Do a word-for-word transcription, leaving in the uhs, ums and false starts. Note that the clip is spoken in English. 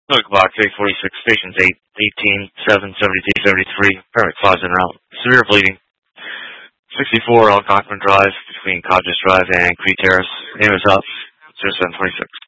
Look, box eight forty-six, stations eight, eighteen, seven, seventy-two, seventy-three, paramedic closet en route. Severe bleeding. sixty-four Algonquin Drive between Codges Drive and Cree Terrace. Name is up. zero seven twenty-six.